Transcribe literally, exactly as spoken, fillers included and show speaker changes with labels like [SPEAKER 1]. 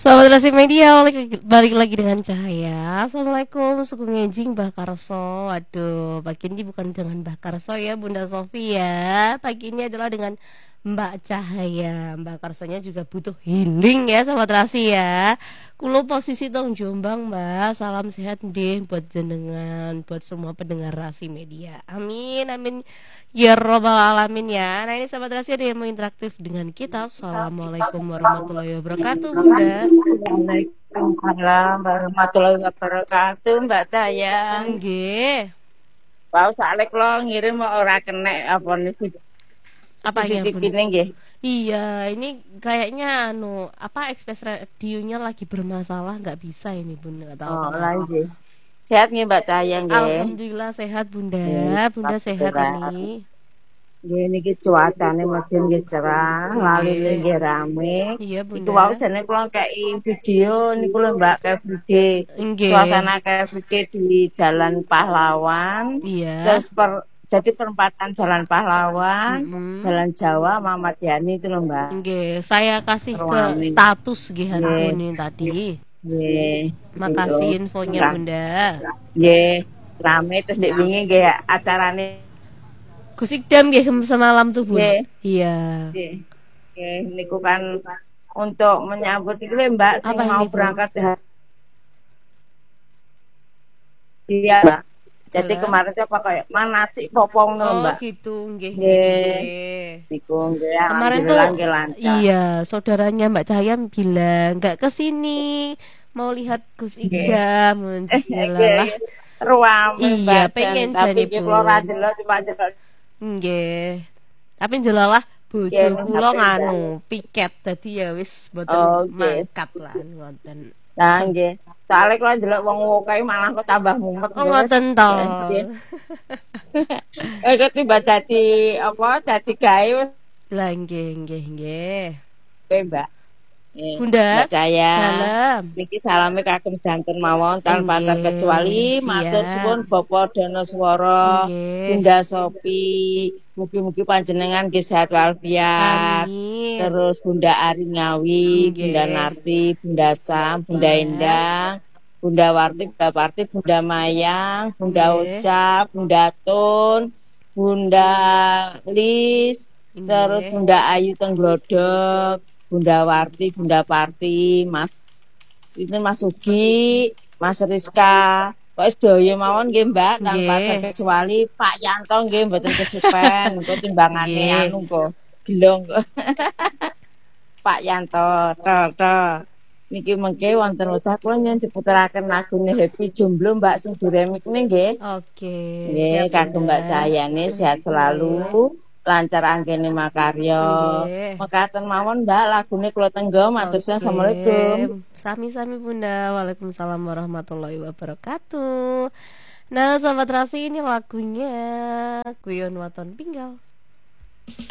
[SPEAKER 1] Sobat Rasi Media, balik, balik lagi dengan Cahaya. Assalamualaikum, suku ngejing Mbah Karso. Waduh, pagi ini bukan dengan Mbah Karso ya Bunda Sofi ya. Pagi ini adalah dengan Mbak Cahaya. Mbak Karsonya juga butuh healing ya Sobat Rasi ya. Kulo posisi tong Jombang Mbak. Salam sehat deh buat jenengan, buat semua pendengar Rasi Media. Amin, amin ya robbal alamin ya. Nah ini Sobat Rasi ada yang mau interaktif dengan kita. Assalamualaikum warahmatullahi wabarakatuh Bunda.
[SPEAKER 2] Waalaikumsalam warahmatullahi wabarakatuh, Mbak Dayang.
[SPEAKER 1] Nggih.
[SPEAKER 2] Wau sakle kula ngirim kok ora kenek apa niku.
[SPEAKER 1] Apanya
[SPEAKER 2] C C T V
[SPEAKER 1] Bunda?
[SPEAKER 2] ini nggih.
[SPEAKER 1] Iya, ini kayaknya anu apa Express radionya lagi bermasalah, nggak bisa ini Bunda, nggak tahu
[SPEAKER 2] Oh, lah
[SPEAKER 1] kenapa.
[SPEAKER 2] nggih. Sehat nggih Mbak Dayang nggih.
[SPEAKER 1] Alhamdulillah sehat Bunda.
[SPEAKER 2] Nggih,
[SPEAKER 1] Bunda sehat
[SPEAKER 2] alhamdulillah.
[SPEAKER 1] ini.
[SPEAKER 2] Nggih niki cuacane medhun nggih cerah, laline
[SPEAKER 1] Nggih.
[SPEAKER 2] nggih rame.
[SPEAKER 1] Iya
[SPEAKER 2] Iku wau
[SPEAKER 1] Bunda.
[SPEAKER 2] jane kula kei video niku lho Mbak Everyday.
[SPEAKER 1] Nggih.
[SPEAKER 2] Suasana Everyday di Jalan Pahlawan.
[SPEAKER 1] Iya.
[SPEAKER 2] Terus per, jadi perempatan Jalan Pahlawan,
[SPEAKER 1] Mm-mm.
[SPEAKER 2] Jalan Jawa, Muhammad Yani itu loh Mbak.
[SPEAKER 1] Nggih, saya kasih ke
[SPEAKER 2] Ruame.
[SPEAKER 1] status gihan
[SPEAKER 2] Nggih.
[SPEAKER 1] Buni tadi.
[SPEAKER 2] Nggih.
[SPEAKER 1] Makasih
[SPEAKER 2] Gitu.
[SPEAKER 1] infonya
[SPEAKER 2] Ra-
[SPEAKER 1] Bunda.
[SPEAKER 2] Nggih. Rame terus ndek wingi nggih acarane.
[SPEAKER 1] Gus Ikdam nggih semalam tuh Bun.
[SPEAKER 2] Nggih.
[SPEAKER 1] Iya.
[SPEAKER 2] Nggih. Nggih, niku kan untuk menyambut itu lho Mbak sing
[SPEAKER 1] Apa
[SPEAKER 2] mau
[SPEAKER 1] ini Bun?
[SPEAKER 2] berangkat dia Mbak. Jadi
[SPEAKER 1] Jalan.
[SPEAKER 2] kemarin apa kayak manasik popong lho
[SPEAKER 1] Oh
[SPEAKER 2] Mbak.
[SPEAKER 1] gitu, nggih nggih
[SPEAKER 2] Nggih.
[SPEAKER 1] nggih.
[SPEAKER 2] Niku nggih
[SPEAKER 1] Kemarin tuh
[SPEAKER 2] alhamdulillah nggih lancar.
[SPEAKER 1] iya, saudaranya Mbak Cahaya bilang nggak ke sini, mau lihat Gus
[SPEAKER 2] Nggih.
[SPEAKER 1] Ikdam.
[SPEAKER 2] Eh,
[SPEAKER 1] Bismillah.
[SPEAKER 2] nggih. Ruame
[SPEAKER 1] Iya,
[SPEAKER 2] Mbak
[SPEAKER 1] pengen
[SPEAKER 2] tapi
[SPEAKER 1] jane
[SPEAKER 2] iki kula ora
[SPEAKER 1] Bun.
[SPEAKER 2] delok cuma delok
[SPEAKER 1] Nggih. Tapi jelalah bojo
[SPEAKER 2] nggih ning
[SPEAKER 1] kula
[SPEAKER 2] H P Mbak.
[SPEAKER 1] nganu piket dadi ya wis boten
[SPEAKER 2] Oh, nggih.
[SPEAKER 1] mangkat lah ngoten.
[SPEAKER 2] Nah, nggih. Soale kula ndelok wong wokae malah kok tambah mumet
[SPEAKER 1] Oh
[SPEAKER 2] nggih wis.
[SPEAKER 1] ngoten to.
[SPEAKER 2] Nggih. Eh kok tiba dadi apa dadi gawe wis
[SPEAKER 1] Lah nggih nggih nggih.
[SPEAKER 2] kowe Mbak. Nggih.
[SPEAKER 1] Bunda,
[SPEAKER 2] Mbak Cahaya.
[SPEAKER 1] dalam.
[SPEAKER 2] Niki salame kagem sedanten mawon tanpa
[SPEAKER 1] Nggih,
[SPEAKER 2] terkecuali matur
[SPEAKER 1] siap.
[SPEAKER 2] suwun Bapak Danoswara,
[SPEAKER 1] Nggih.
[SPEAKER 2] Bunda Sopi, mugi-mugi panjenengan nggih sehat walafiat.
[SPEAKER 1] Amin.
[SPEAKER 2] Terus Bunda Ari Ngawi,
[SPEAKER 1] Nggih.
[SPEAKER 2] Bunda Narti, Bunda Sam, Bunda
[SPEAKER 1] Iya.
[SPEAKER 2] Endang, Bunda Warti, Bunda Parti, Bunda Mayang, Bunda
[SPEAKER 1] Nggih.
[SPEAKER 2] Ucap, Bunda Tun, Bunda Lis, terus
[SPEAKER 1] Nggih.
[SPEAKER 2] Bunda Ayu Tengglodok, Bunda Warti, Bunda Parti, Mas itu Mas Ugi, Mas Rizka. Kok sedaya mawon nggih Mbak tanpa
[SPEAKER 1] Nggih.
[SPEAKER 2] terkecuali Pak Yanto nggih mboten kesupen, engko timbangane
[SPEAKER 1] Nggih.
[SPEAKER 2] anu kok gelong kok. Pak Yanto, to to. Niki mengke wonten wekdal kula nyen diputeraken lagune Happy Jomblo Mbak sing diremik nggih.
[SPEAKER 1] Oke,
[SPEAKER 2] Nggih,
[SPEAKER 1] siap
[SPEAKER 2] kagem
[SPEAKER 1] Bunda.
[SPEAKER 2] Mbak Dayane sehat selalu, lancar anggene makarya.
[SPEAKER 1] Nggih.
[SPEAKER 2] Mekaten mawon Mbak lagune kula tenggo matur suwun. Assalamualaikum.
[SPEAKER 1] Oke, sami-sami Bunda. Waalaikumsalam warahmatullahi wabarakatuh. Nah, sahabat Rasi ini lagunya Guyon Waton Pinggal.